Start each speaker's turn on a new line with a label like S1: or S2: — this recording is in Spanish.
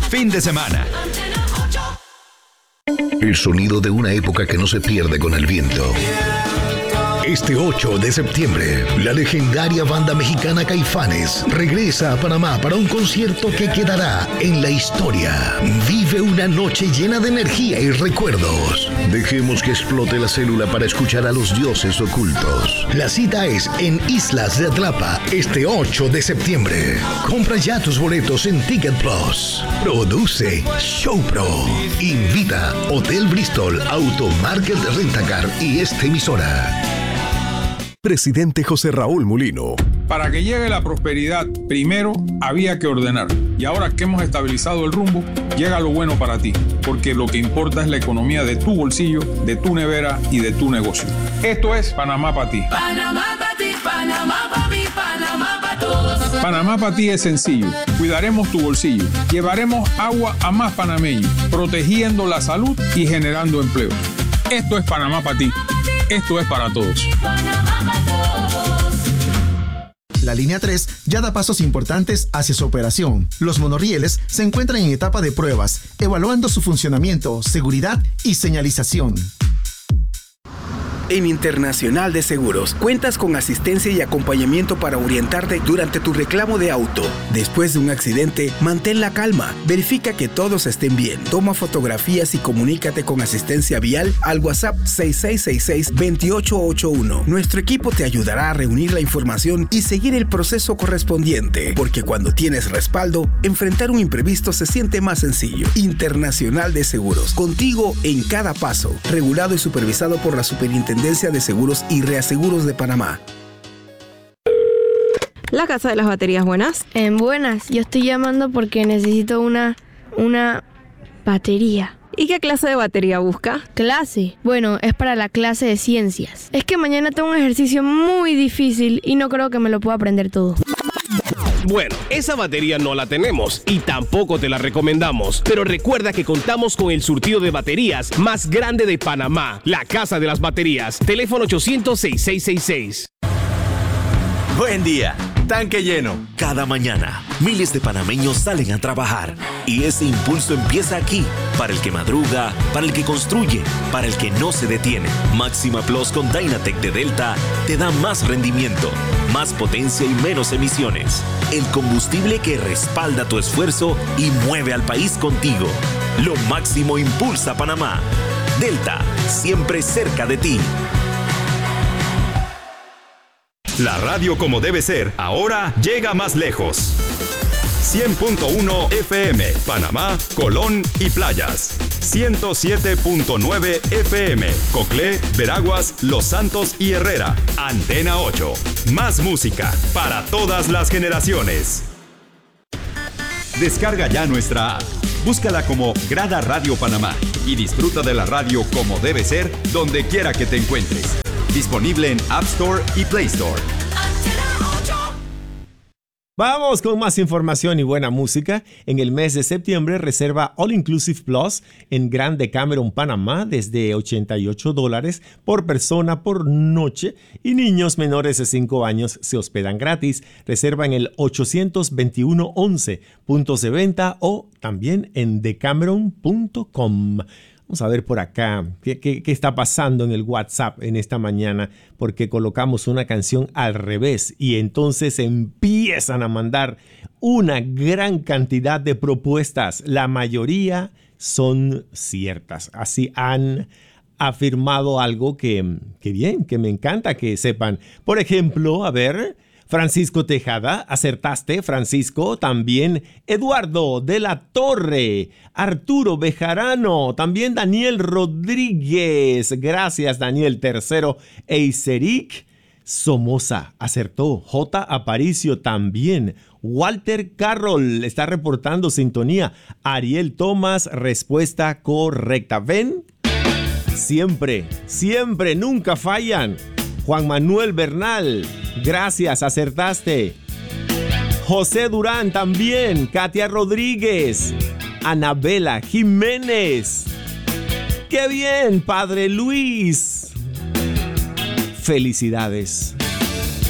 S1: fin de semana.
S2: El sonido de una época que no se pierde con el viento. Este 8 de septiembre, la legendaria banda mexicana Caifanes regresa a Panamá para un concierto que quedará en la historia. Vive una noche llena de energía y recuerdos. Dejemos que explote la célula para escuchar a los dioses ocultos. La cita es en Islas de Atlapa, este 8 de septiembre. Compra ya tus boletos en Ticket Plus. Produce Showpro. Invita Hotel Bristol, Automarket Rentacar y esta emisora.
S3: Presidente José Raúl Mulino.
S4: Para que llegue la prosperidad, primero había que ordenar. Y ahora que hemos estabilizado el rumbo, llega lo bueno para ti. Porque lo que importa es la economía de tu bolsillo, de tu nevera y de tu negocio. Esto es Panamá para ti.
S5: Panamá para ti, Panamá para mí, Panamá para todos.
S4: Panamá para ti es sencillo. Cuidaremos tu bolsillo. Llevaremos agua a más panameños, protegiendo la salud y generando empleo. Esto es Panamá para ti. Esto es para todos.
S6: La línea 3 ya da pasos importantes hacia su operación. Los monorrieles se encuentran en etapa de pruebas, evaluando su funcionamiento, seguridad y señalización.
S7: En Internacional de Seguros, cuentas con asistencia y acompañamiento para orientarte durante tu reclamo de auto. Después de un accidente, mantén la calma, verifica que todos estén bien, toma fotografías y comunícate con asistencia vial al WhatsApp 6666-2881. Nuestro equipo te ayudará a reunir la información y seguir el proceso correspondiente, porque cuando tienes respaldo, enfrentar un imprevisto se siente más sencillo. Internacional de Seguros, contigo en cada paso, regulado y supervisado por la Superintendencia de Seguros y Reaseguros de Panamá.
S8: La Casa de las Baterías, buenas.
S9: Buenas, yo estoy llamando porque necesito una batería.
S8: ¿Y qué clase de batería busca?
S9: ¿Clase? Bueno, es para la clase de ciencias. Es que mañana tengo un ejercicio muy difícil y no creo que me lo pueda aprender todo.
S10: Bueno, esa batería no la tenemos y tampoco te la recomendamos. Pero recuerda que contamos con el surtido de baterías más grande de Panamá. La Casa de las Baterías. Teléfono 800-6666.
S1: Buen día. Tanque lleno.
S11: Cada mañana, miles de panameños salen a trabajar y ese impulso empieza aquí, para el que madruga, para el que construye, para el que no se detiene. Máxima Plus con Dynatec de Delta te da más rendimiento, más potencia y menos emisiones. El combustible que respalda tu esfuerzo y mueve al país contigo. Lo máximo impulsa Panamá. Delta, siempre cerca de ti.
S1: La radio como debe ser, ahora llega más lejos. 100.1 FM, Panamá, Colón y Playas. 107.9 FM, Coclé, Veraguas, Los Santos y Herrera. Antena 8. Más música para todas las generaciones. Descarga ya nuestra app. Búscala como Grada Radio Panamá y disfruta de la radio como debe ser donde quiera que te encuentres. Disponible en App Store y Play Store.
S12: Vamos con más información y buena música. En el mes de septiembre reserva All Inclusive Plus en Grand Decameron, Panamá, desde $88 por persona por noche, y niños menores de 5 años se hospedan gratis. Reserva en el 821-11, puntos de venta o también en decameron.com. Vamos a ver por acá qué está pasando en el WhatsApp en esta mañana, porque colocamos una canción al revés y entonces empiezan a mandar una gran cantidad de propuestas. La mayoría son ciertas. Así han afirmado algo que bien, que me encanta que sepan. Por ejemplo, a ver, Francisco Tejada, acertaste, Francisco. También Eduardo de la Torre, Arturo Bejarano, también Daniel Rodríguez, gracias Daniel. Tercero, Eiseric Somoza, acertó. J. Aparicio también. Walter Carroll está reportando sintonía. Ariel Tomás, respuesta correcta. ¿Ven? Siempre, nunca fallan. Juan Manuel Bernal, gracias, acertaste. José Durán también. Katia Rodríguez. Anabela Jiménez. ¡Qué bien, Padre Luis! Felicidades.